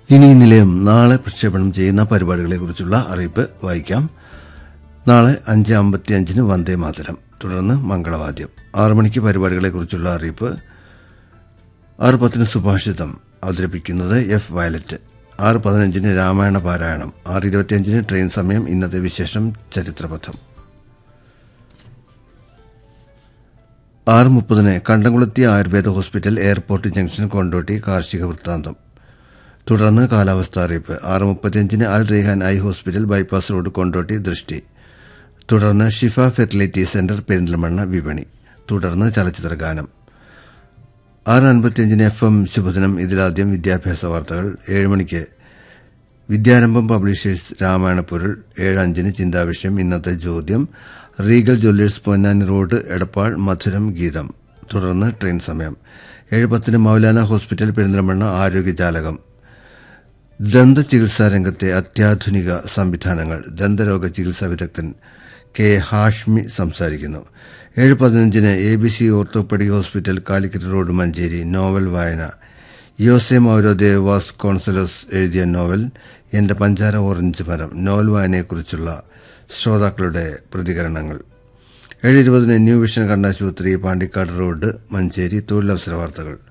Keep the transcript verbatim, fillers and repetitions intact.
ഇനി നിലയം നാളെ പ്രക്ഷേപണം ചെയ്യുന്ന പരിപാടികളെക്കുറിച്ചുള്ള അറിയിപ്പ് വായിക്കാം. നാളെ അഞ്ച് അമ്പത്തി അഞ്ചിന് വന്ദേ മാതരം, തുടർന്ന് മംഗളവാദ്യം. ആറു മണിക്ക് പരിപാടികളെക്കുറിച്ചുള്ള അറിയിപ്പ്. ആറ് പത്തിന് സുഭാഷിതം അവതരിപ്പിക്കുന്നത് എഫ് വയലറ്റ്. ആറ് പതിനഞ്ചിന് രാമായണ പാരായണം. ആറ് ഇരുപത്തിയഞ്ചിന് ട്രെയിൻ സമയം. ഇന്നത്തെ വിശേഷം ചരിത്രപഥം. ആറ് മുപ്പതിന് കണ്ടംകുളത്തി Ayurveda hospital, airport junction, Kondotty കാർഷിക വൃത്താന്തം. തുടർന്ന് കാലാവസ്ഥ അറിയിപ്പ്. ആറ് മുപ്പത്തിയഞ്ചിന് അൽ Raihan eye hospital, bypass road, Kondotty ദൃഷ്ടി. തുടർന്ന് ഷിഫ ഫെർട്ടിലിറ്റി സെന്റർ, പെരിന്തൽമണ്ണ വിപണി. തുടർന്ന് ചലച്ചിത്ര ഗാനം. ആറ് അൻപത്തിയഞ്ചിന് എഫ് എം ശുഭദിനം. ഇതിലാദ്യം വിദ്യാഭ്യാസ വാർത്തകൾ. ഏഴ് മണിക്ക് വിദ്യാരംഭം പബ്ലിഷേഴ്സ് രാമായണപ്പൊരുൾ. ഏഴ് അഞ്ചിന് ചിന്താവിഷയം, ഇന്നത്തെ ചോദ്യം. Regal Jewellers Ponnani road, Edappal, മധുരം ഗീതം. തുടർന്ന് ട്രെയിൻ സമയം. ഏഴ് പത്തിന് മൗലാന ഹോസ്പിറ്റൽ, പെരിന്തൽമണ്ണ ആരോഗ്യജാലകം. ദന്ത ചികിത്സാ രംഗത്തെ അത്യാധുനിക സംവിധാനങ്ങൾ. ദന്തരോഗ ചികിത്സാ വിദഗ്ധൻ കെ ഹാഷ്മി സംസാരിക്കുന്നു. ഏഴ് പതിനഞ്ചിന് A B C orthopaedic hospital, Calicut road, Manjeri. Novel വായന. യോസെ മൗരോ ദെ വാസ് കോൺസലോസ് എഴുതിയ നോവൽ എന്റെ പഞ്ചാര ഓറഞ്ച് മരം. നോവൽ വായനയെക്കുറിച്ചുള്ള ശ്രോതാക്കളുടെ പ്രതികരണങ്ങൾ. ഏഴ് ഇരുപതിന് ന്യൂ വിഷൻ കണ്ണാശുപത്രി, പാണ്ടിക്കാട് റോഡ്, മഞ്ചേരി. തൊഴിലവസര വാർത്തകൾ.